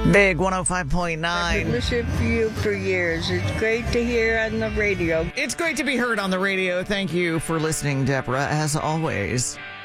Big I've 105.9. been listening to you for years. It's great to hear on the radio. It's great to be heard on the radio. Thank you for listening, Deborah, as always.